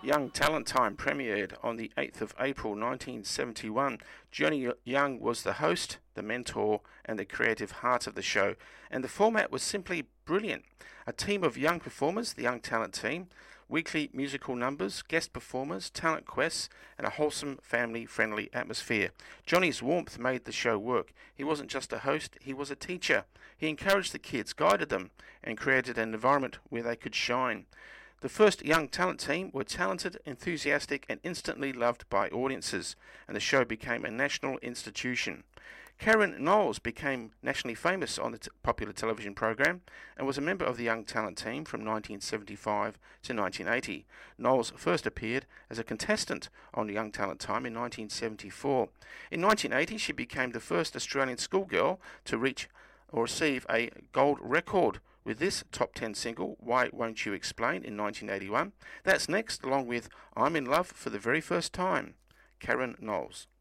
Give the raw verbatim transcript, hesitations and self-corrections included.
Young Talent Time premiered on the eighth of April nineteen seventy-one. Johnny Young was the host, the mentor, and the creative heart of the show, and the format was simply brilliant. A team of young performers, the Young Talent Team, weekly musical numbers, guest performers, talent quests, and a wholesome, family-friendly atmosphere. Johnny's warmth made the show work. He wasn't just a host, he was a teacher. He encouraged the kids, guided them, and created an environment where they could shine. The first Young Talent Team were talented, enthusiastic, and instantly loved by audiences, and the show became a national institution. Karen Knowles became nationally famous on the t- popular television program and was a member of the Young Talent Team from nineteen seventy-five to nineteen eighty. Knowles first appeared as a contestant on Young Talent Time in nineteen seventy-four. In nineteen eighty, she became the first Australian schoolgirl to reach or receive a gold record with this top ten single, Why Won't You Explain, in nineteen eighty-one. That's next, along with I'm in Love for the Very First Time, Karen Knowles.